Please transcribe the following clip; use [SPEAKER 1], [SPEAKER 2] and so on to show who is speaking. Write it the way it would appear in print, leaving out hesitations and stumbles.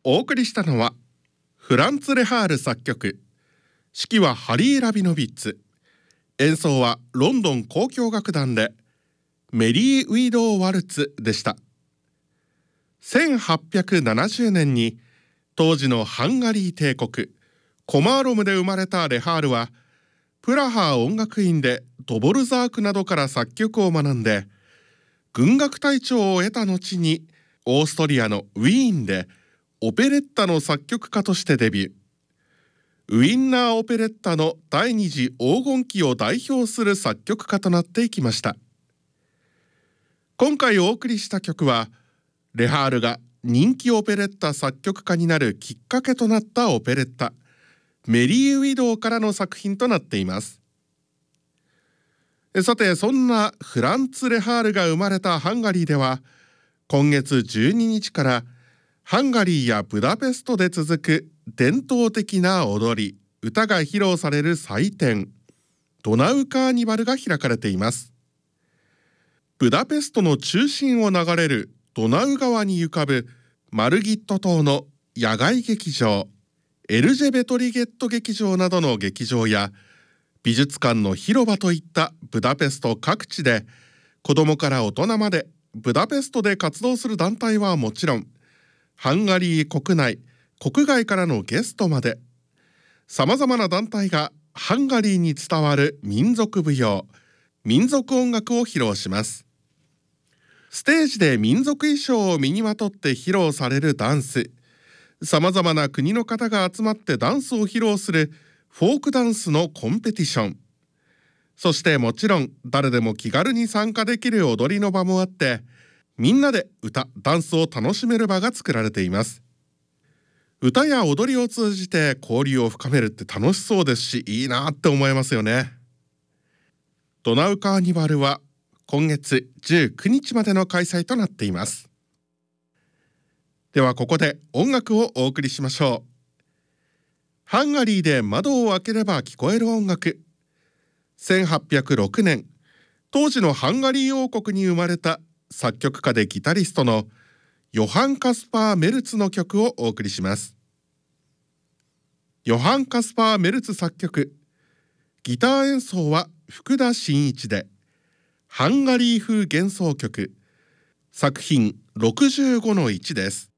[SPEAKER 1] お送りしたのはフランツ・レハール作曲、指揮はハリー・ラビノビッツ、演奏はロンドン交響楽団でメリー・ウィドー・ワルツでした。1870年に当時のハンガリー帝国コマーロムで生まれたレハールは、プラハ音楽院でドボルザークなどから作曲を学んで、軍楽隊長を得た後にオーストリアのウィーンでオペレッタの作曲家としてデビュー。ウィンナーオペレッタの第二次黄金期を代表する作曲家となっていきました。今回お送りした曲は、レハールが人気オペレッタ作曲家になるきっかけとなったオペレッタメリー・ウィドーからの作品となっています。さて、そんなフランツ・レハールが生まれたハンガリーでは、今月12日からハンガリーやブダペストで続く伝統的な踊り、歌が披露される祭典、ドナウカーニバルが開かれています。ブダペストの中心を流れるドナウ川に浮かぶマルギット島の野外劇場、エルジェベトリゲット劇場などの劇場や美術館の広場といったブダペスト各地で、子どもから大人までブダペストで活動する団体はもちろん、ハンガリー国内国外からのゲストまで、さまざまな団体がハンガリーに伝わる民族舞踊、民族音楽を披露します。ステージで民族衣装を身にまとって披露されるダンス、さまざまな国の方が集まってダンスを披露するフォークダンスのコンペティション、そしてもちろん誰でも気軽に参加できる踊りの場もあって、みんなで歌・ダンスを楽しめる場が作られています。歌や踊りを通じて交流を深めるって楽しそうですし、いいなって思いますよね。ドナウカーニバルは今月19日までの開催となっています。ではここで音楽をお送りしましょう。ハンガリーで窓を開ければ聞こえる音楽。1806年、当時のハンガリー王国に生まれた作曲家でギタリストのヨハン・カスパー・メルツの曲をお送りします。ヨハン・カスパー・メルツ作曲、ギター演奏は福田真一で、ハンガリー風幻想曲、作品65-1です。